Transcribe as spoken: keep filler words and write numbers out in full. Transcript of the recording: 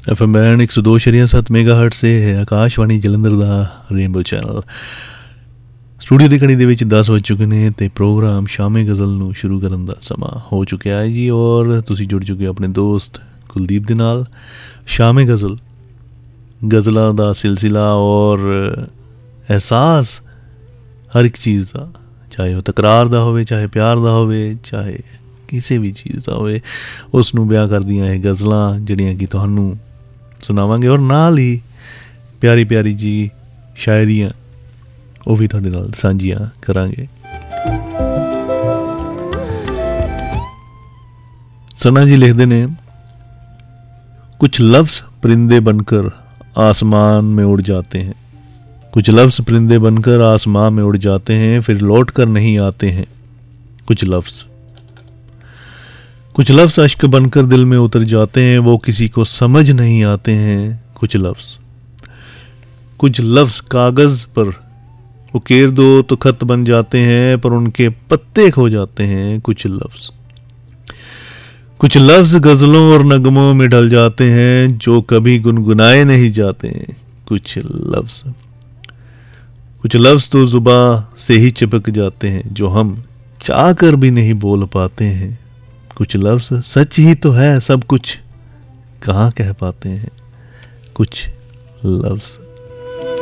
F M band एक सौ दो शरिया सत्त मेगा हर्ट से है आकाशवाणी जलंधर दा रेनबो चैनल। स्टूडियो ਦੀ ਘੜੀ ਦੇ ਵਿੱਚ दस ਵੱਜ ਚੁੱਕੇ ਨੇ ਤੇ ਪ੍ਰੋਗਰਾਮ ਸ਼ਾਮੇ ਗਜ਼ਲ ਨੂੰ ਸ਼ੁਰੂ ਕਰਨ ਦਾ ਸਮਾਂ ਹੋ ਚੁੱਕਿਆ ਹੈ ਜੀ ਔਰ ਤੁਸੀਂ ਜੁੜ ਚੁੱਕੇ ਆਪਣੇ ਦੋਸਤ ਕੁਲਦੀਪ ਦੇ ਨਾਲ। ਸ਼ਾਮੇ ਗਜ਼ਲ ਗਜ਼ਲਾਂ ਦਾ ਸਿਲਸਿਲਾ ਔਰ ਅਹਿਸਾਸ ਹਰ ਇੱਕ ਚੀਜ਼ ਦਾ, ਚਾਹੇ ਉਹ ਤਕਰਾਰ ਦਾ ਹੋਵੇ, ਚਾਹੇ ਪਿਆਰ ਦਾ ਹੋਵੇ, ਚਾਹੇ ਕਿਸੇ ਵੀ ਚੀਜ਼ ਦਾ ਹੋਵੇ, ਉਸ ਨੂੰ ਬਿਆਨ ਕਰਦੀਆਂ ਇਹ ਗਜ਼ਲਾਂ ਜਿਹੜੀਆਂ ਕਿ ਤੁਹਾਨੂੰ ਸੁਣਾਵਾਂਗੇ ਔਰ ਨਾਲ ਹੀ ਪਿਆਰੀ ਪਿਆਰੀ ਜੀ ਸ਼ਾਇਰੀਆਂ ਉਹ ਵੀ ਤੁਹਾਡੇ ਨਾਲ ਸਾਂਝੀਆਂ ਕਰਾਂਗੇ। सना जी लिखते ने, कुछ लफ्ज़ परिंदे बनकर आसमान में उड़ जाते हैं, कुछ लफ्ज़ परिंदे बनकर आसमान में उड़ जाते हैं, फिर लौट कर नहीं आते हैं। कुछ लफ्ज़ कुछ लफ्ज़ अश्क बनकर दिल में उतर जाते हैं, वो किसी को समझ नहीं आते हैं। कुछ लफ्ज़ कुछ लफ्ज़ कागज़ पर उकेर दो तो खत बन जाते हैं, पर उनके पत्ते खो जाते हैं। कुछ लफ्ज़ कुछ लफ्ज़ गज़लों और नगमों में ढल जाते हैं, जो कभी गुनगुनाए नहीं जाते हैं। कुछ लफ्ज़ कुछ लफ्ज़ तो ज़ुबां से ही चिपक जाते हैं, जो हम चाह कर भी नहीं बोल पाते हैं। कुछ लफ्ज़ सच ही तो है, सब कुछ कहाँ कह पाते हैं। कुछ लफ्ज़